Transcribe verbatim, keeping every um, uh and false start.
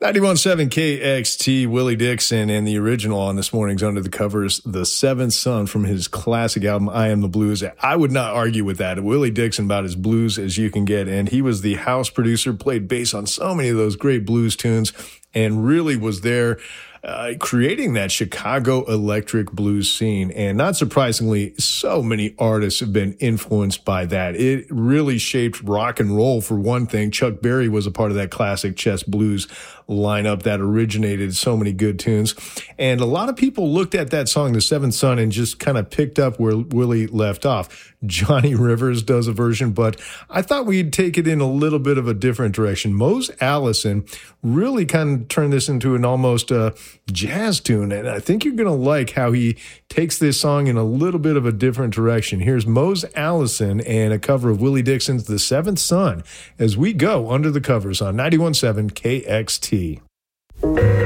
ninety-one point seven K X T, Willie Dixon, and the original on this morning's Under the Covers, The Seventh Son from his classic album, I Am the Blues. I would not argue with that. Willie Dixon about as blues as you can get, and he was the house producer, played bass on so many of those great blues tunes, and really was there Uh, creating that Chicago electric blues scene. And not surprisingly, so many artists have been influenced by that. It really shaped rock and roll, for one thing. Chuck Berry was a part of that classic chess blues lineup that originated so many good tunes. And a lot of people looked at that song, The Seventh Son, and just kind of picked up where Willie left off. Johnny Rivers does a version, but I thought we'd take it in a little bit of a different direction. Mose Allison really kind of turned this into an almost uh, jazz tune, and I think you're going to like how he takes this song in a little bit of a different direction. Here's Mose Allison and a cover of Willie Dixon's The Seventh Son as we go under the covers on ninety-one point seven K X T.